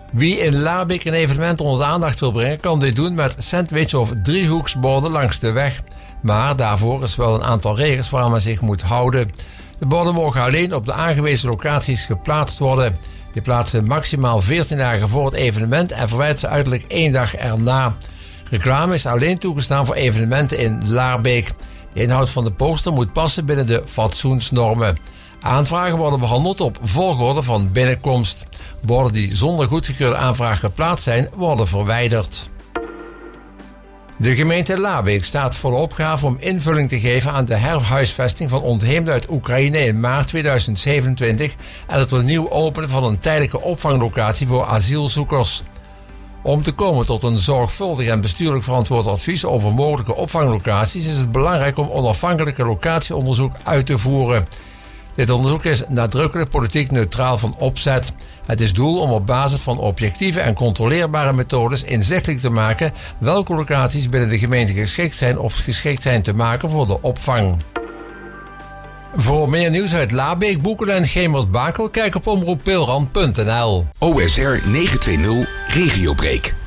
Wie in Laarbeek een evenement onder de aandacht wil brengen, kan dit doen met sandwich- of driehoeksborden langs de weg. Maar daarvoor is wel een aantal regels waaraan men zich moet houden. De borden mogen alleen op de aangewezen locaties geplaatst worden. Je plaatst ze maximaal 14 dagen voor het evenement en verwijt ze uiterlijk 1 dag erna. Reclame is alleen toegestaan voor evenementen in Laarbeek. De inhoud van de poster moet passen binnen de fatsoensnormen. Aanvragen worden behandeld op volgorde van binnenkomst. Borden die zonder goedgekeurde aanvraag geplaatst zijn, worden verwijderd. De gemeente Laarbeek staat voor de opgave om invulling te geven aan de herhuisvesting van ontheemden uit Oekraïne in maart 2027 en het opnieuw openen van een tijdelijke opvanglocatie voor asielzoekers. Om te komen tot een zorgvuldig en bestuurlijk verantwoord advies over mogelijke opvanglocaties is het belangrijk om onafhankelijke locatieonderzoek uit te voeren. Dit onderzoek is nadrukkelijk politiek neutraal van opzet. Het is doel om op basis van objectieve en controleerbare methodes inzichtelijk te maken welke locaties binnen de gemeente geschikt zijn of geschikt zijn te maken voor de opvang. Voor meer nieuws uit Laarbeek, Boekelen en Gemert-Bakel, kijk op omroeppeelran.nl. OSR 920 Regiobreak.